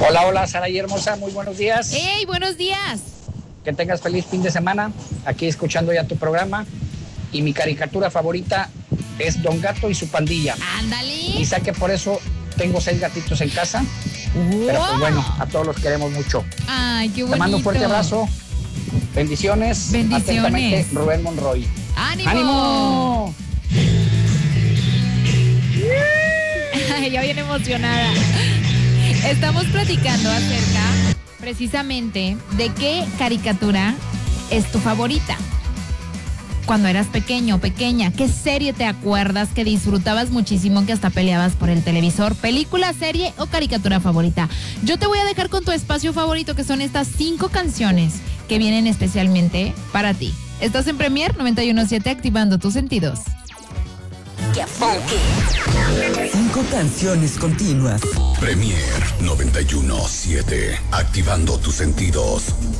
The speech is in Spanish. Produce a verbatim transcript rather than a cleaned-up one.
Hola, hola, Saray hermosa, muy buenos días. ¡Hey, buenos días! Que tengas feliz fin de semana, aquí escuchando ya tu programa. Y mi caricatura favorita es Don Gato y su pandilla. ¡Ándale! Quizá que por eso tengo seis gatitos en casa. Wow. Pero pues bueno, a todos los queremos mucho. ¡Ay, qué bonito! Te mando un fuerte abrazo. Bendiciones. Bendiciones. Atentamente, Rubén Monroy. ¡Ánimo! ¡Ánimo! Ya bien emocionada. Estamos platicando acerca precisamente de qué caricatura es tu favorita. Cuando eras pequeño o pequeña, ¿qué serie te acuerdas que disfrutabas muchísimo, que hasta peleabas por el televisor? ¿Película, serie o caricatura favorita? Yo te voy a dejar con tu espacio favorito, que son estas cinco canciones que vienen especialmente para ti. Estás en Premier noventa y uno punto siete, activando tus sentidos. ¡Qué funky! Cinco canciones continuas. Premier noventa y uno punto siete, activando tus sentidos.